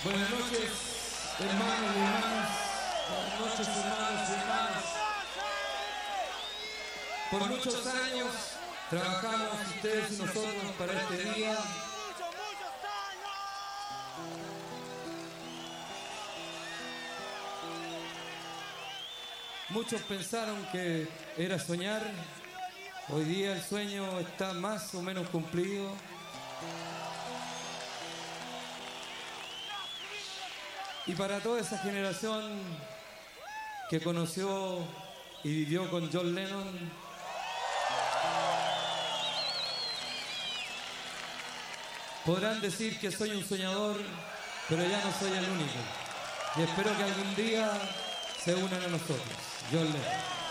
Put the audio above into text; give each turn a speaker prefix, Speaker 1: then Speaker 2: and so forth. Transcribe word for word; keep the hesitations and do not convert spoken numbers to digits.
Speaker 1: Buenas noches, hermanos y hermanas. Buenas noches, hermanos y hermanas. Por muchos años trabajamos ustedes y nosotros para este día. Muchos pensaron que era soñar. Hoy día el sueño está más o menos cumplido. Y para toda esa generación que conoció y vivió con John Lennon, podrán decir que soy un soñador, pero ya no soy el único. Y espero que algún día se unan a nosotros. John Lennon.